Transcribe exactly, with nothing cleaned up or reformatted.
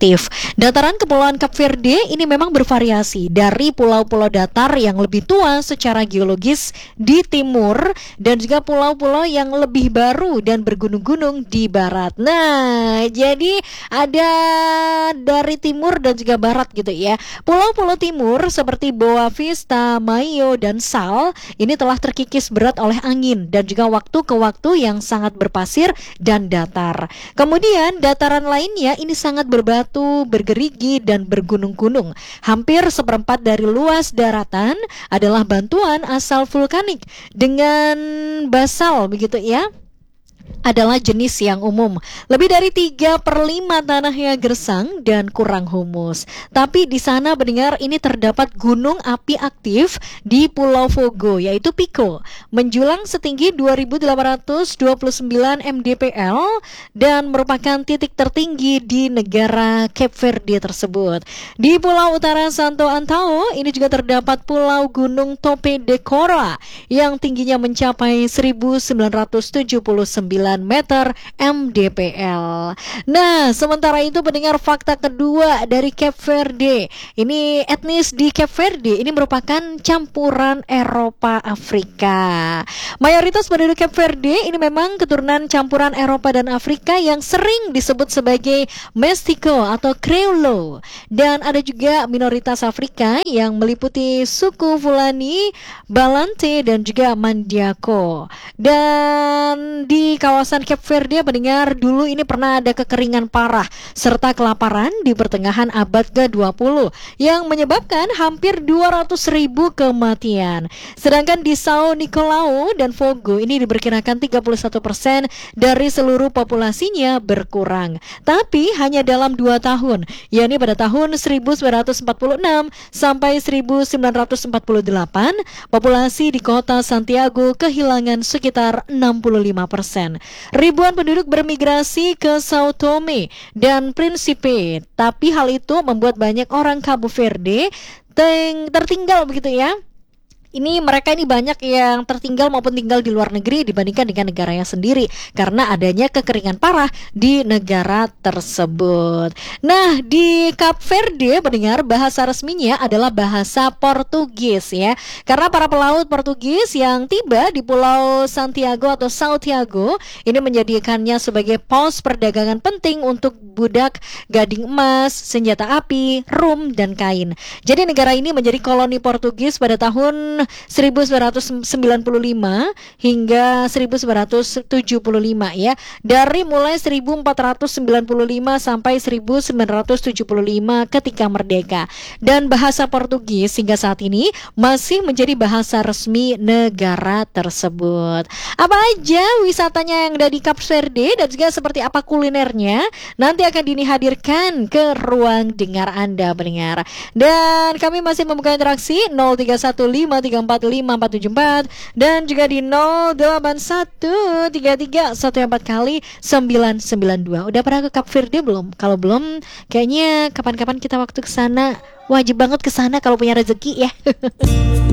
aktif. Dataran Kepulauan Cape Verde ini memang bervariasi dari pulau-pulau datar yang lebih tua secara geologis di timur dan juga pulau-pulau yang lebih baru dan bergunung-gunung di barat. Nah, jadi ada dari timur dan juga barat gitu ya. Pulau-pulau timur seperti Boa Vista, Maio, dan Sal ini telah terkikis berat oleh angin dan juga waktu ke waktu yang sangat berpasir dan datar. Kemudian dataran lainnya ini sangat berbatu, bergerigi, dan bergunung-gunung. Hampir seperempat dari luas daratan adalah bantuan asal vulkanik dengan basal begitu ya, adalah jenis yang umum. Lebih dari tiga per lima tanahnya gersang dan kurang humus. Tapi di sana mendengar ini terdapat gunung api aktif di Pulau Fogo, yaitu Pico, menjulang setinggi dua ribu delapan ratus dua puluh sembilan mdpl dan merupakan titik tertinggi di negara Cape Verde tersebut. Di Pulau Utara Santo Antão ini juga terdapat Pulau Gunung Tope de Cora yang tingginya mencapai seribu sembilan ratus tujuh puluh sembilan meter mdpl. Nah, sementara itu pendengar, fakta kedua dari Cape Verde. Ini etnis di Cape Verde ini merupakan campuran Eropa Afrika. Mayoritas penduduk Cape Verde ini memang keturunan campuran Eropa dan Afrika yang sering disebut sebagai Mestiço atau Crioulo. Dan ada juga minoritas Afrika yang meliputi suku Fulani, Balante, dan juga Mandiako. Dan di kawasan Cape Verde mendengar dulu ini pernah ada kekeringan parah serta kelaparan di pertengahan abad ke dua puluh yang menyebabkan hampir dua ratus ribu kematian. Sedangkan di São Nicolau dan Fogo ini diperkirakan tiga puluh satu persen dari seluruh populasinya berkurang. Tapi hanya dalam dua tahun, yakni pada tahun seribu sembilan ratus empat puluh enam sampai seribu sembilan ratus empat puluh delapan, populasi di kota Santiago kehilangan sekitar enam puluh lima persen. Ribuan penduduk bermigrasi ke Sao Tome dan Principe, tapi hal itu membuat banyak orang Cabo Verde teng- tertinggal begitu ya. Ini mereka ini banyak yang tertinggal maupun tinggal di luar negeri dibandingkan dengan negaranya sendiri karena adanya kekeringan parah di negara tersebut. Nah, di Cape Verde mendengar bahasa resminya adalah bahasa Portugis ya. Karena para pelaut Portugis yang tiba di Pulau Santiago atau São Tiago ini menjadikannya sebagai pos perdagangan penting untuk budak, gading emas, senjata api, rum, dan kain. Jadi negara ini menjadi koloni Portugis pada tahun seribu sembilan ratus sembilan puluh lima hingga seribu sembilan ratus tujuh puluh lima ya. Dari mulai seribu empat ratus sembilan puluh lima sampai seribu sembilan ratus tujuh puluh lima ketika merdeka. Dan bahasa Portugis hingga saat ini masih menjadi bahasa resmi negara tersebut. Apa aja wisatanya yang ada di Cape Verde dan juga seperti apa kulinernya nanti akan dihadirkan ke ruang dengar Anda pendengar. Dan kami masih membuka interaksi nol tiga satu lima tiga empat lima empat tujuh empat dan juga di nol delapan satu tiga tiga satu empat kali sembilan sembilan dua. Udah pernah ke Cape Verde belum? Kalau belum, kayaknya kapan-kapan kita waktu ke sana wajib banget ke sana kalau punya rezeki ya.